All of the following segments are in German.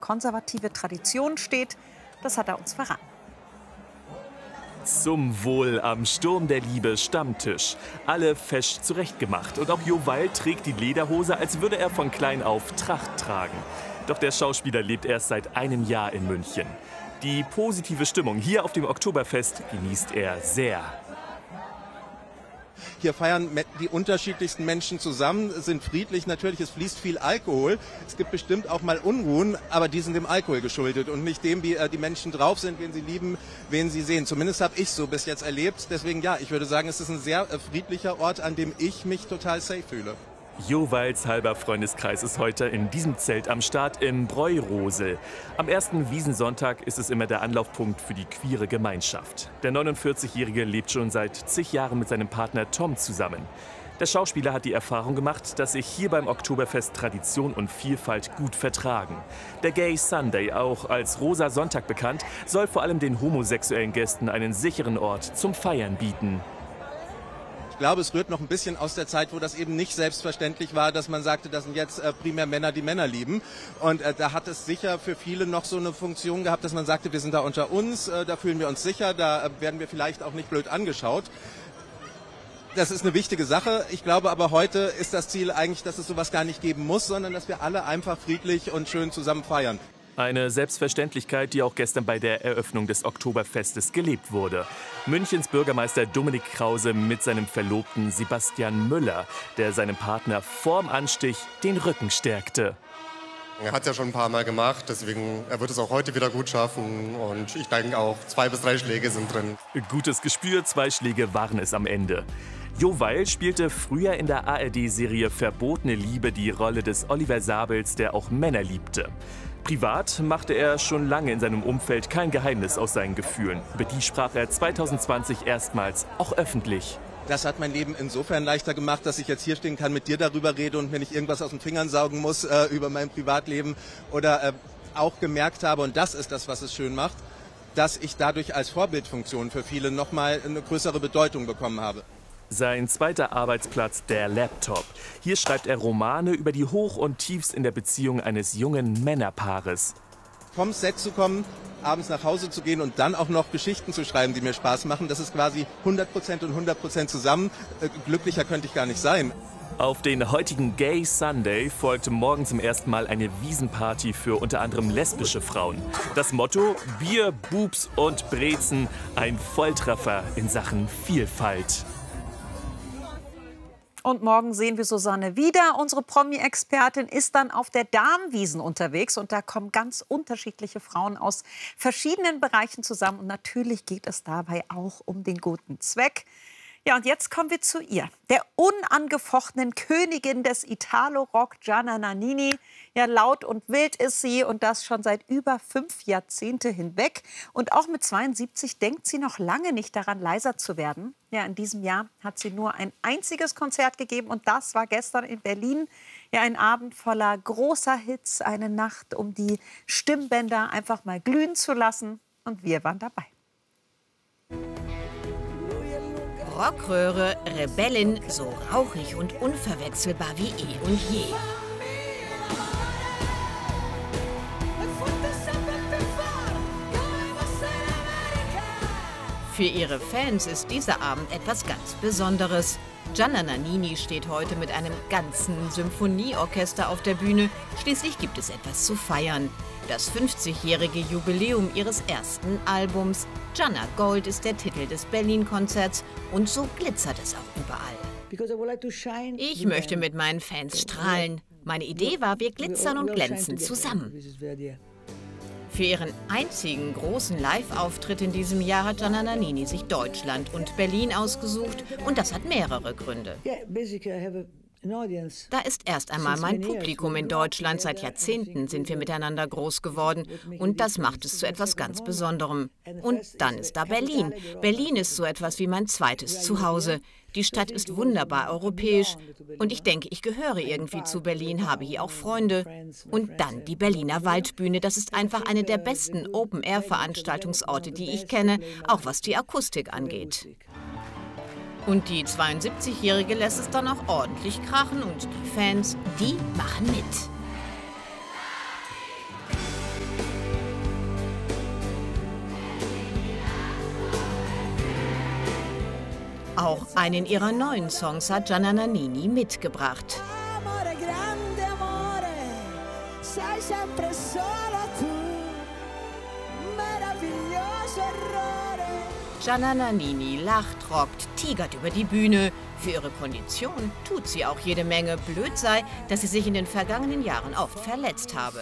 konservative Tradition steht. Das hat er uns verraten. Zum Wohl am Sturm der Liebe Stammtisch. Alle fesch zurechtgemacht. Und auch Jo Weil trägt die Lederhose, als würde er von klein auf Tracht tragen. Doch der Schauspieler lebt erst seit einem Jahr in München. Die positive Stimmung hier auf dem Oktoberfest genießt er sehr. Hier feiern die unterschiedlichsten Menschen zusammen, sind friedlich. Natürlich, es fließt viel Alkohol. Es gibt bestimmt auch mal Unruhen, aber die sind dem Alkohol geschuldet und nicht dem, wie die Menschen drauf sind, wen sie lieben, wen sie sehen. Zumindest habe ich so bis jetzt erlebt. Deswegen ja, ich würde sagen, es ist ein sehr friedlicher Ort, an dem ich mich total safe fühle. Jo Weils halber Freundeskreis ist heute in diesem Zelt am Start im Bräurosel. Am ersten Wiesnsonntag ist es immer der Anlaufpunkt für die queere Gemeinschaft. Der 49-Jährige lebt schon seit zig Jahren mit seinem Partner Tom zusammen. Der Schauspieler hat die Erfahrung gemacht, dass sich hier beim Oktoberfest Tradition und Vielfalt gut vertragen. Der Gay Sunday, auch als Rosa Sonntag bekannt, soll vor allem den homosexuellen Gästen einen sicheren Ort zum Feiern bieten. Ich glaube, es rührt noch ein bisschen aus der Zeit, wo das eben nicht selbstverständlich war, dass man sagte, das sind jetzt primär Männer, die Männer lieben. Und da hat es sicher für viele noch so eine Funktion gehabt, dass man sagte, wir sind da unter uns, da fühlen wir uns sicher, da werden wir vielleicht auch nicht blöd angeschaut. Das ist eine wichtige Sache. Ich glaube aber, heute ist das Ziel eigentlich, dass es sowas gar nicht geben muss, sondern dass wir alle einfach friedlich und schön zusammen feiern. Eine Selbstverständlichkeit, die auch gestern bei der Eröffnung des Oktoberfestes gelebt wurde. Münchens Bürgermeister Dominik Krause mit seinem Verlobten Sebastian Müller, der seinem Partner vorm Anstich den Rücken stärkte. Er hat es ja schon ein paar Mal gemacht, deswegen er wird es auch heute wieder gut schaffen. Und ich denke auch, 2 bis 3 Schläge sind drin. Gutes Gespür, 2 Schläge waren es am Ende. Jo Weil spielte früher in der ARD-Serie Verbotene Liebe die Rolle des Oliver Sabels, der auch Männer liebte. Privat machte er schon lange in seinem Umfeld kein Geheimnis aus seinen Gefühlen. Über die sprach er 2020 erstmals auch öffentlich. Das hat mein Leben insofern leichter gemacht, dass ich jetzt hier stehen kann, mit dir darüber rede und mir nicht irgendwas aus den Fingern saugen muss über mein Privatleben. Oder auch gemerkt habe, und das ist das, was es schön macht, dass ich dadurch als Vorbildfunktion für viele nochmal eine größere Bedeutung bekommen habe. Sein zweiter Arbeitsplatz, der Laptop. Hier schreibt er Romane über die Hoch- und Tiefs in der Beziehung eines jungen Männerpaares. Vom Set zu kommen, abends nach Hause zu gehen und dann auch noch Geschichten zu schreiben, die mir Spaß machen, das ist quasi 100% und 100% zusammen. Glücklicher könnte ich gar nicht sein. Auf den heutigen Gay Sunday folgte morgen zum ersten Mal eine Wiesenparty für unter anderem lesbische Frauen. Das Motto: Bier, Boobs und Brezen, ein Volltreffer in Sachen Vielfalt. Und morgen sehen wir Susanne wieder. Unsere Promi-Expertin ist dann auf der Darmwiesen unterwegs. Und da kommen ganz unterschiedliche Frauen aus verschiedenen Bereichen zusammen. Und natürlich geht es dabei auch um den guten Zweck. Ja, und jetzt kommen wir zu ihr, der unangefochtenen Königin des Italo-Rock, Gianna Nannini. Ja, laut und wild ist sie und das schon seit über 5 Jahrzehnte hinweg. Und auch mit 72 denkt sie noch lange nicht daran, leiser zu werden. Ja, in diesem Jahr hat sie nur ein einziges Konzert gegeben und das war gestern in Berlin. Ja, ein Abend voller großer Hits, eine Nacht, um die Stimmbänder einfach mal glühen zu lassen. Und wir waren dabei. Rockröhre, Rebellin, so rauchig und unverwechselbar wie eh und je. Für ihre Fans ist dieser Abend etwas ganz Besonderes. Gianna Nannini steht heute mit einem ganzen Symphonieorchester auf der Bühne. Schließlich gibt es etwas zu feiern. Das 50-jährige Jubiläum ihres ersten Albums. Gianna Gold ist der Titel des Berlin-Konzerts und so glitzert es auch überall. Ich möchte mit meinen Fans strahlen. Meine Idee war, wir glitzern und glänzen zusammen. Für ihren einzigen großen Live-Auftritt in diesem Jahr hat Gianna Nannini sich Deutschland und Berlin ausgesucht. Und das hat mehrere Gründe. Da ist erst einmal mein Publikum in Deutschland. Seit Jahrzehnten sind wir miteinander groß geworden. Und das macht es zu etwas ganz Besonderem. Und dann ist da Berlin. Berlin ist so etwas wie mein zweites Zuhause. Die Stadt ist wunderbar europäisch. Und ich denke, ich gehöre irgendwie zu Berlin, habe hier auch Freunde. Und dann die Berliner Waldbühne. Das ist einfach eine der besten Open-Air-Veranstaltungsorte, die ich kenne, auch was die Akustik angeht. Und die 72-Jährige lässt es dann auch ordentlich krachen und die Fans, die machen mit. Auch einen ihrer neuen Songs hat Gianna Nannini mitgebracht. Gianna Nannini lacht, rockt, tigert über die Bühne. Für ihre Kondition tut sie auch jede Menge. Blöd sei, dass sie sich in den vergangenen Jahren oft verletzt habe.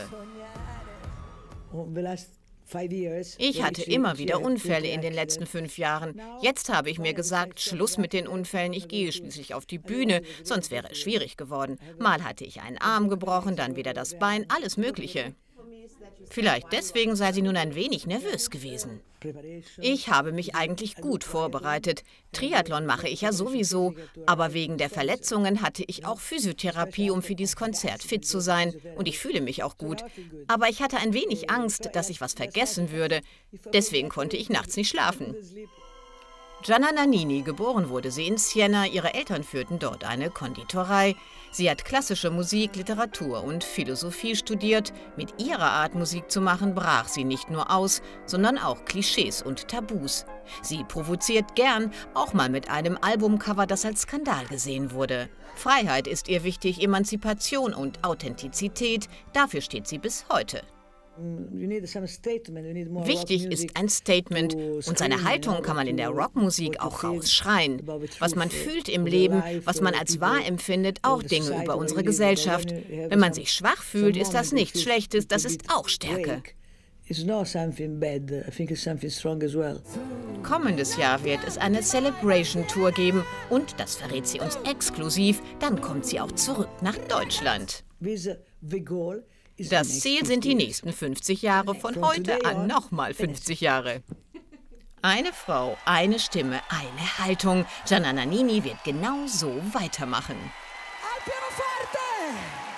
Ich hatte immer wieder Unfälle in den letzten 5 Jahren. Jetzt habe ich mir gesagt, Schluss mit den Unfällen, ich gehe schließlich auf die Bühne, sonst wäre es schwierig geworden. Mal hatte ich einen Arm gebrochen, dann wieder das Bein, alles Mögliche. Vielleicht deswegen sei sie nun ein wenig nervös gewesen. Ich habe mich eigentlich gut vorbereitet. Triathlon mache ich ja sowieso, aber wegen der Verletzungen hatte ich auch Physiotherapie, um für dieses Konzert fit zu sein. Und ich fühle mich auch gut. Aber ich hatte ein wenig Angst, dass ich was vergessen würde. Deswegen konnte ich nachts nicht schlafen. Gianna Nannini, geboren wurde sie in Siena, ihre Eltern führten dort eine Konditorei. Sie hat klassische Musik, Literatur und Philosophie studiert. Mit ihrer Art Musik zu machen, brach sie nicht nur aus, sondern auch Klischees und Tabus. Sie provoziert gern, auch mal mit einem Albumcover, das als Skandal gesehen wurde. Freiheit ist ihr wichtig, Emanzipation und Authentizität, dafür steht sie bis heute. Wichtig ist ein Statement und seine Haltung kann man in der Rockmusik auch rausschreien. Was man fühlt im Leben, was man als wahr empfindet, auch Dinge über unsere Gesellschaft. Wenn man sich schwach fühlt, ist das nichts Schlechtes, das ist auch Stärke. Kommendes Jahr wird es eine Celebration-Tour geben und, das verrät sie uns exklusiv, dann kommt sie auch zurück nach Deutschland. Das Ziel sind die nächsten 50 Jahre, von heute an nochmal 50 Jahre. Eine Frau, eine Stimme, eine Haltung. Gianna Nannini wird genau so weitermachen. Al pianoforte!